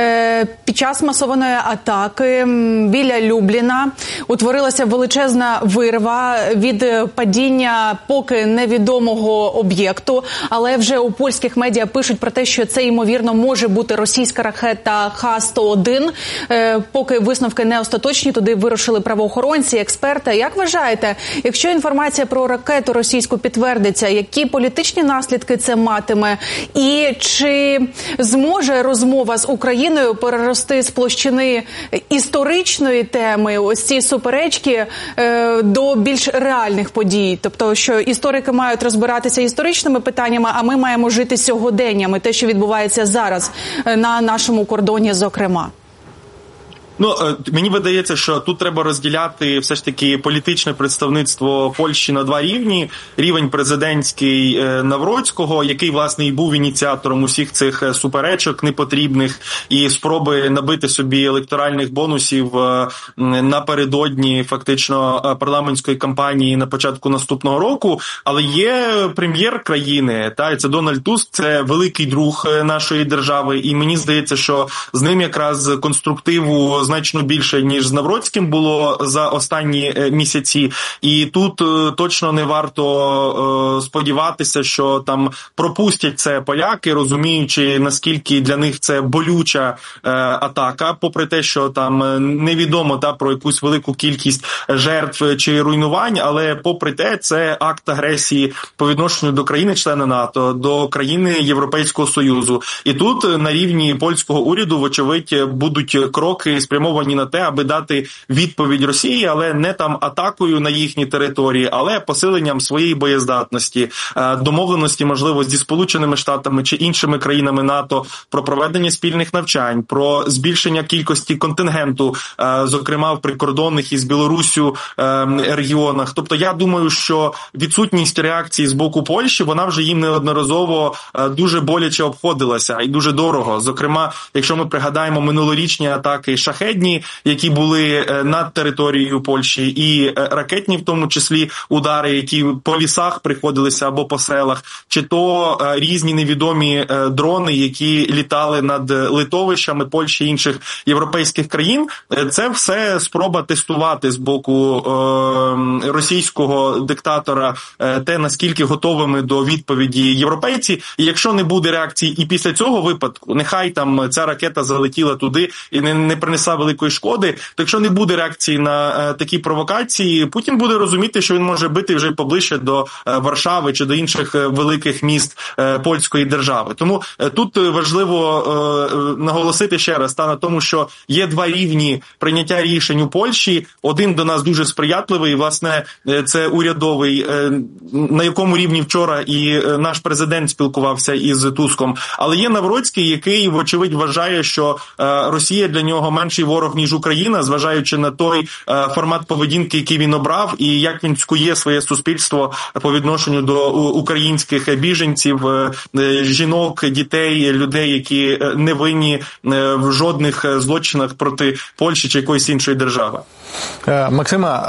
під час масованої атаки біля Любліна утворилася величезна вирва від падіння поки невідомого об'єкту. Але вже у польських медіа пишуть про те, що це, ймовірно, може бути російська ракета Х-101. Поки висновки не остаточні, туди вирушили правоохоронці, експерти. Як вважаєте, якщо інформація про ракету російську підтвердиться, які політичні наслідки це матиме? І чи зможе розмова з Україною перерости з площини історичної теми, ось ці суперечки, до більш реальних подій? Тобто, що історики мають розбиратися історичними питаннями, а ми маємо жити сьогоденнями, те, що відбувається зараз на нашому кордоні, зокрема. Мені видається, що тут треба розділяти все ж таки політичне представництво Польщі на два рівні. Рівень президентський Навроцького, який, власне, і був ініціатором усіх цих суперечок непотрібних і спроби набити собі електоральних бонусів напередодні фактично парламентської кампанії на початку наступного року. Але є прем'єр країни, і це Дональд Туск, це великий друг нашої держави, і мені здається, що з ним якраз конструктиву значно більше, ніж з Навроцьким було за останні місяці. І тут точно не варто сподіватися, що там пропустять це поляки, розуміючи, наскільки для них це болюча атака, попри те, що там невідомо про якусь велику кількість жертв чи руйнувань, але попри те, це акт агресії по відношенню до країни-члена НАТО, до країни Європейського Союзу. І тут на рівні польського уряду, вочевидь, будуть кроки спрямовані на те, аби дати відповідь Росії, але не там атакою на їхні території, але посиленням своєї боєздатності, домовленості, можливо, зі Сполученими Штатами чи іншими країнами НАТО про проведення спільних навчань, про збільшення кількості контингенту, зокрема в прикордонних із Білоруссю регіонах. Тобто я думаю, що відсутність реакції з боку Польщі, вона вже їм неодноразово дуже боляче обходилася і дуже дорого. Зокрема, якщо ми пригадаємо минулорічні атаки шахедні, які були над територією Польщі, і ракетні, в тому числі, удари, які по лісах приходилися або по селах, чи то різні невідомі дрони, які літали над литовищами Польщі і інших європейських країн, це все спроба тестувати з боку російського диктатора те, наскільки готовими до відповіді європейці. І якщо не буде реакції і після цього випадку, нехай там ця ракета залетіла туди і не принесла великої шкоди, то якщо не буде реакції на такі провокації, Путін буде розуміти, що він може бити вже поближче до Варшави чи до інших великих міст польської держави. Тому тут важливо наголосити ще раз на тому, що є два рівні прийняття рішень у Польщі. Один до нас дуже сприятливий, власне, це урядовий, на якому рівні вчора і наш президент спілкувався із Туском. Але є Навроцький, який, вочевидь, вважає, що Росія для нього менший ворог, ніж Україна, зважаючи на той формат поведінки, який він обрав, і як він цькує своє суспільство по відношенню до українських біженців, жінок, дітей, людей, які не винні в жодних злочинах проти Польщі чи якоїсь іншої держави. Максима,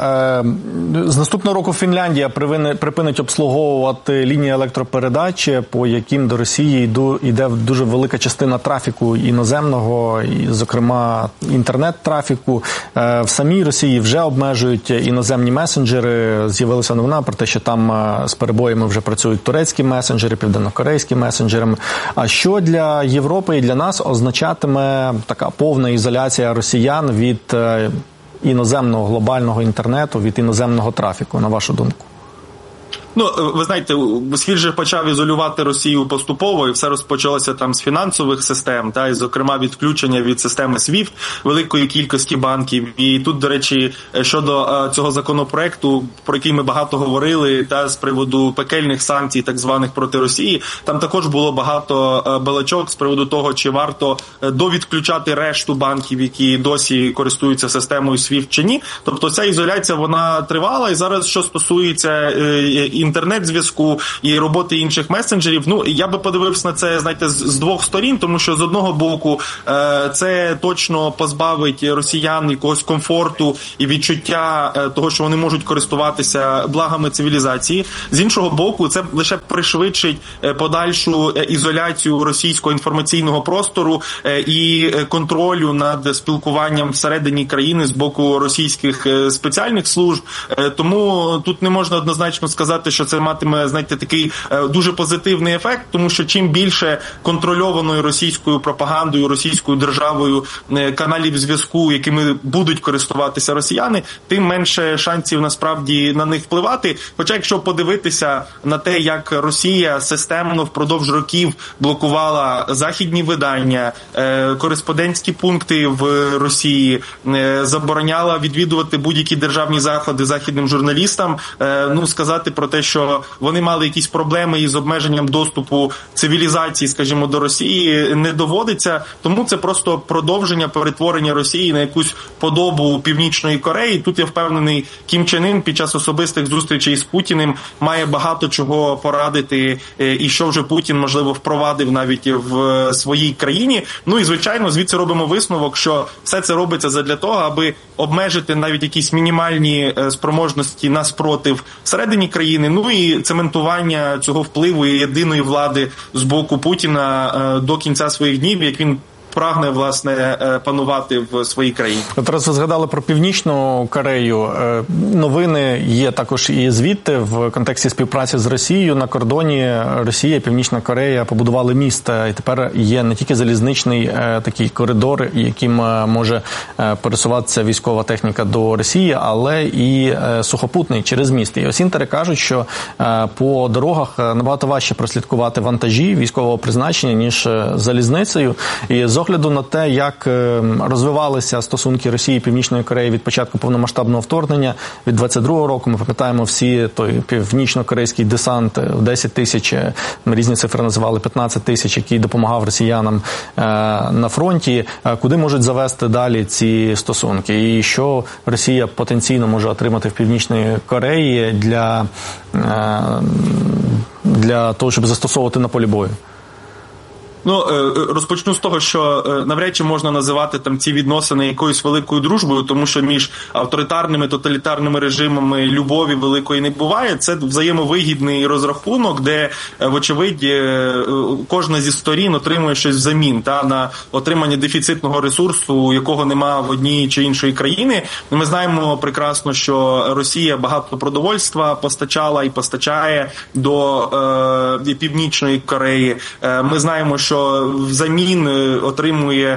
з наступного року Фінляндія припинить обслуговувати лінії електропередач, по яким до Росії йде дуже велика частина трафіку іноземного, і, зокрема, інтернет-трафіку. В самій Росії вже обмежують іноземні месенджери. З'явилася новина про те, що там з перебоями вже працюють турецькі месенджери, південнокорейські месенджери. А що для Європи і для нас означатиме така повна ізоляція росіян від іноземного глобального інтернету, від іноземного трафіку, на вашу думку? Ну, ви знаєте, світ же почав ізолювати Росію поступово, і все розпочалося там з фінансових систем, та, і, зокрема, відключення від системи SWIFT великої кількості банків. І тут, до речі, щодо цього законопроекту, про який ми багато говорили, та з приводу пекельних санкцій, так званих, проти Росії, там також було багато балачок з приводу того, чи варто довідключати решту банків, які досі користуються системою SWIFT чи ні. Тобто ця ізоляція, вона тривала, і зараз, що стосується інтернет-зв'язку і роботи інших месенджерів, ну, я би подивився на це, знаєте, з двох сторін, тому що з одного боку це точно позбавить росіян якогось комфорту і відчуття того, що вони можуть користуватися благами цивілізації. З іншого боку, це лише пришвидшить подальшу ізоляцію російського інформаційного простору і контролю над спілкуванням всередині країни з боку російських спеціальних служб. Тому тут не можна однозначно сказати, що це матиме, знаєте, такий дуже позитивний ефект, тому що чим більше контрольованою російською пропагандою, російською державою каналів зв'язку, якими будуть користуватися росіяни, тим менше шансів насправді на них впливати. Хоча якщо подивитися на те, як Росія системно впродовж років блокувала західні видання, кореспондентські пункти в Росії, забороняла відвідувати будь-які державні заходи західним журналістам, ну, сказати про те, що вони мали якісь проблеми із обмеженням доступу цивілізації, скажімо, до Росії, не доводиться. Тому це просто продовження перетворення Росії на якусь подобу Північної Кореї. Тут я впевнений, Кім Чен Ін під час особистих зустрічей з Путіним має багато чого порадити, і що вже Путін, можливо, впровадив навіть в своїй країні. Ну і, звичайно, звідси робимо висновок, що все це робиться задля того, аби обмежити навіть якісь мінімальні спроможності на спротив всередині країни, ну і цементування цього впливу і єдиної влади з боку Путіна до кінця своїх днів, як він прагне, власне, панувати в своїй країні. Зараз ви згадали про Північну Корею. Новини є також і звідти в контексті співпраці з Росією. На кордоні Росія і Північна Корея побудували міст. І тепер є не тільки залізничний такий коридор, яким може пересуватися військова техніка до Росії, але і сухопутний через міст. І осінтери кажуть, що по дорогах набагато важче прослідкувати вантажі військового призначення, ніж залізницею. І з огляду на те, як розвивалися стосунки Росії і Північної Кореї від початку повномасштабного вторгнення, від 22-го року, ми пам'ятаємо всі той північно-корейський десант в 10 тисяч, різні цифри називали 15 тисяч, який допомагав росіянам на фронті. Куди можуть завести далі ці стосунки? І що Росія потенційно може отримати в Північній Кореї для того, щоб застосовувати на полі бою? Ну, розпочну з того, що навряд чи можна називати там ці відносини якоюсь великою дружбою, тому що між авторитарними, тоталітарними режимами любові великої не буває. Це взаємовигідний розрахунок, де, вочевидь, кожна зі сторін отримує щось взамін на отримання дефіцитного ресурсу, якого нема в одній чи іншої країни. Ми знаємо прекрасно, що Росія багато продовольства постачала і постачає до Північної Кореї. Ми знаємо, що взамін отримує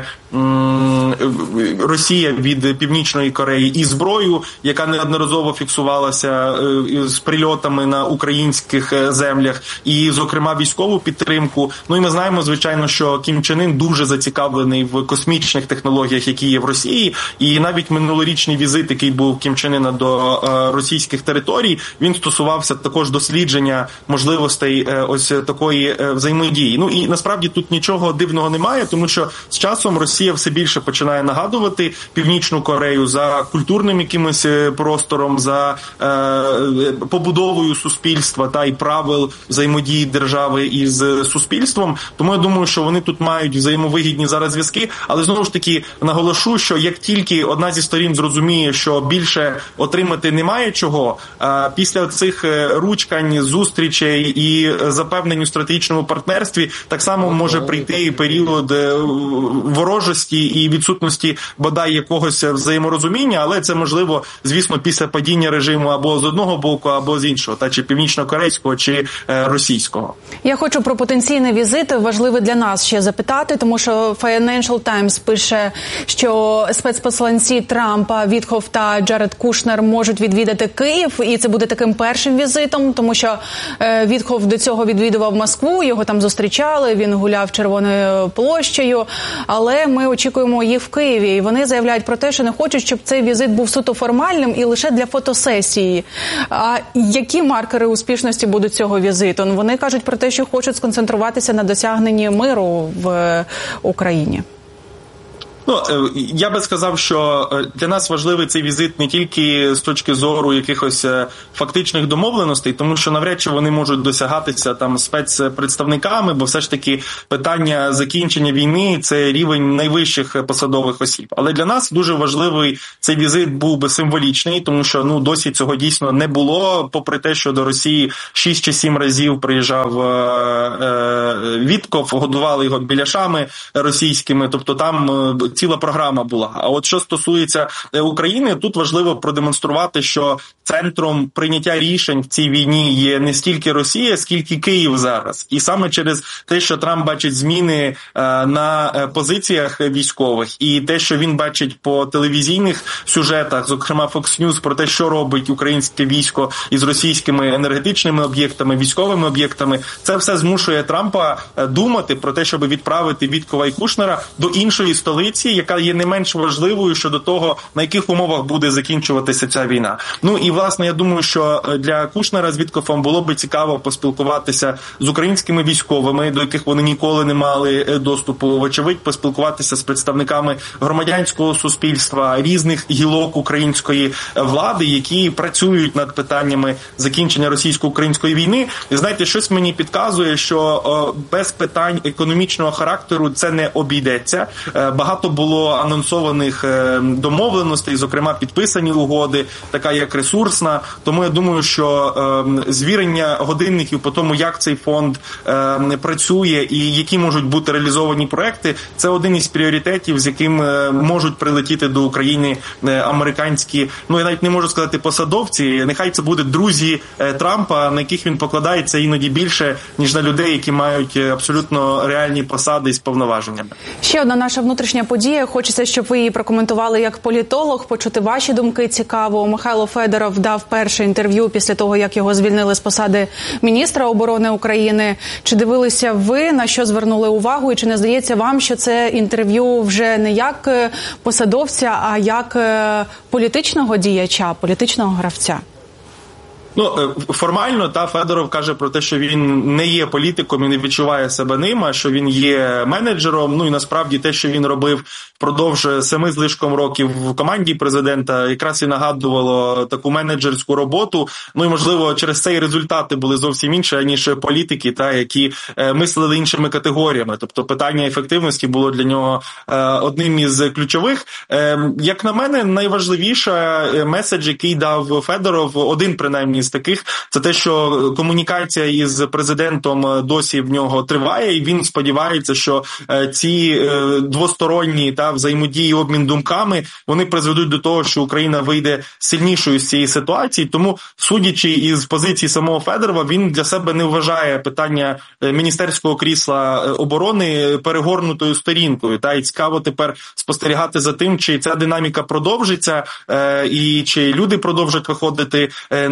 Росія від Північної Кореї і зброю, яка неодноразово фіксувалася з прильотами на українських землях, і, зокрема, військову підтримку. Ну і ми знаємо, звичайно, що Кім Чен Ін дуже зацікавлений в космічних технологіях, які є в Росії, і навіть минулорічний візит, який був Кім Чен Іна до російських територій, він стосувався також дослідження можливостей ось такої взаємодії. Ну і насправді тут нічого дивного немає, тому що з часом Росія все більше почала починає нагадувати Північну Корею за культурним якимось простором, за побудовою суспільства та й правил взаємодії держави із суспільством. Тому я думаю, що вони тут мають взаємовигідні зараз зв'язки, але знову ж таки наголошу, що як тільки одна зі сторін зрозуміє, що більше отримати немає чого, після цих ручкань, зустрічей і запевнень у стратегічному партнерстві так само може прийти період ворожості і відсутності бодай якогось взаєморозуміння, але це можливо, звісно, після падіння режиму або з одного боку, або з іншого, та чи північно-корейського, чи російського. Я хочу про потенційний візит важливий для нас ще запитати, тому що Financial Times пише, що спецпосланці Трампа, Віткоф та Джаред Кушнер можуть відвідати Київ, і це буде таким першим візитом, тому що Віткоф до цього відвідував Москву, його там зустрічали, він гуляв Червоною площею, але ми очікуємо їх в Києві, і вони заявляють про те, що не хочуть, щоб цей візит був суто формальним і лише для фотосесії. А які маркери успішності будуть цього візиту? Вони кажуть про те, що хочуть сконцентруватися на досягненні миру в Україні. Я би сказав, що для нас важливий цей візит не тільки з точки зору якихось фактичних домовленостей, тому що навряд чи вони можуть досягатися там спецпредставниками, бо все ж таки питання закінчення війни – це рівень найвищих посадових осіб. Але для нас дуже важливий цей візит був би символічний, тому що досі цього дійсно не було, попри те, що до Росії 6 чи 7 разів приїжджав Віткоф, годували його біляшами російськими, тобто там ціла програма була. А от що стосується України, тут важливо продемонструвати, що центром прийняття рішень в цій війні є не стільки Росія, скільки Київ зараз. І саме через те, що Трамп бачить зміни на позиціях військових, і те, що він бачить по телевізійних сюжетах, зокрема Fox News, про те, що робить українське військо із російськими енергетичними об'єктами, військовими об'єктами, це все змушує Трампа думати про те, щоб відправити Віткова і Кушнера до іншої столиці, яка є не менш важливою щодо того, на яких умовах буде закінчуватися ця війна. І, власне, я думаю, що для Кушнера з Віткофом було би цікаво поспілкуватися з українськими військовими, до яких вони ніколи не мали доступу, вочевидь, поспілкуватися з представниками громадянського суспільства, різних гілок української влади, які працюють над питаннями закінчення російсько-української війни. І, знаєте, щось мені підказує, що без питань економічного характеру це не обійдеться. Багато було анонсованих домовленостей, зокрема підписані угоди, така як ресурсна. Тому я думаю, що звірення годинників по тому, як цей фонд працює і які можуть бути реалізовані проекти, це один із пріоритетів, з яким можуть прилетіти до України американські, я навіть не можу сказати посадовці, нехай це будуть друзі Трампа, на яких він покладається іноді більше, ніж на людей, які мають абсолютно реальні посади з повноваженнями. Ще одна наша внутрішня подія. Хочеться, щоб ви її прокоментували як політолог, почути ваші думки. Цікаво. Михайло Федоров дав перше інтерв'ю після того, як його звільнили з посади міністра оборони України. Чи дивилися ви, на що звернули увагу, і чи не здається вам, що це інтерв'ю вже не як посадовця, а як політичного діяча, політичного гравця? Формально, Федоров каже про те, що він не є політиком і не відчуває себе ним, а що він є менеджером. І насправді те, що він робив впродовж 7 з лишком років в команді президента, якраз і нагадувало таку менеджерську роботу. І, можливо, через це і результати були зовсім інші, ніж політики, які мислили іншими категоріями. Тобто питання ефективності було для нього одним із ключових. Як на мене, найважливіший меседж, який дав Федоров, один принаймні з таких, це те, що комунікація із президентом досі в нього триває, і він сподівається, що ці двосторонні взаємодії, обмін думками, вони призведуть до того, що Україна вийде сильнішою з цієї ситуації. Тому, судячи із позиції самого Федорова, він для себе не вважає питання міністерського крісла оборони перегорнутою сторінкою. І цікаво тепер спостерігати за тим, чи ця динаміка продовжиться, і чи люди продовжать виходити на вулиці,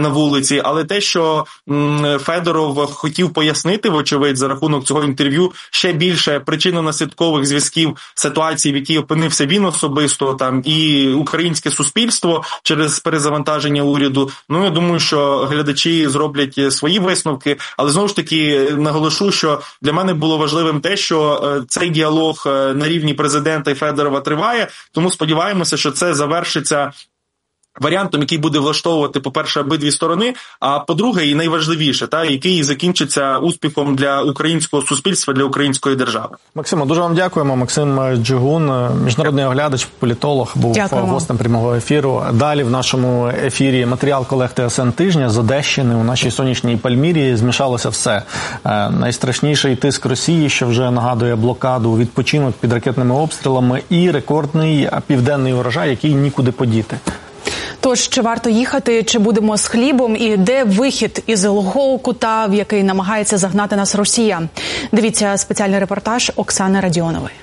вулиці, але те, що Федоров хотів пояснити, вочевидь, за рахунок цього інтерв'ю ще більше причинно-наслідкових зв'язків ситуації, в якій опинився він особисто, там і українське суспільство через перезавантаження уряду. Ну, я думаю, що глядачі зроблять свої висновки, але знову ж таки наголошу, що для мене було важливим те, що цей діалог на рівні президента і Федорова триває, тому сподіваємося, що це завершиться варіантом, який буде влаштовувати, по-перше, обидві сторони, а по-друге, і найважливіше, який закінчиться успіхом для українського суспільства, для української держави. Максимо, дуже вам дякуємо. Максим Джигун, міжнародний оглядач, політолог, був гостем прямого ефіру. Далі в нашому ефірі матеріал колег ТСН тижня з Одещини. У нашій сонячній Пальмірі змішалося все. Найстрашніший тиск Росії, що вже нагадує блокаду, відпочинок під ракетними обстрілами і рекордний південний урожай, який нікуди подіти. Тож, чи варто їхати, чи будемо з хлібом, і де вихід із глухого кута, в який намагається загнати нас Росія? Дивіться спеціальний репортаж Оксани Радіонової.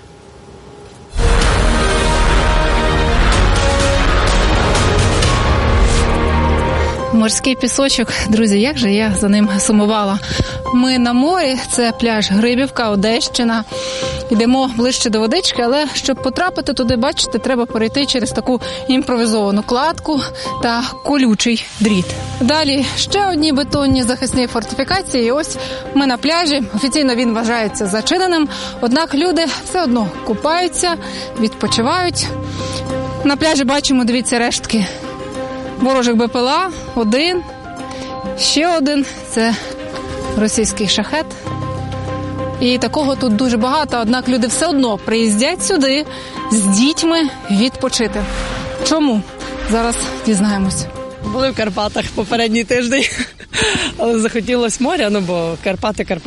Морський пісочок, друзі, як же я за ним сумувала. Ми на морі, це пляж Грибівка, Одещина. Йдемо ближче до водички, але щоб потрапити туди, бачите, треба перейти через таку імпровізовану кладку та колючий дріт. Далі ще одні бетонні захисні фортифікації. І ось ми на пляжі. Офіційно він вважається зачиненим, однак люди все одно купаються, відпочивають. На пляжі бачимо, дивіться, рештки ворожих БПЛА, один, ще один, це російський шахет. І такого тут дуже багато, однак люди все одно приїздять сюди з дітьми відпочити. Чому? Зараз дізнаємось. Були в Карпатах попередній тиждень, але захотілося моря, бо Карпати.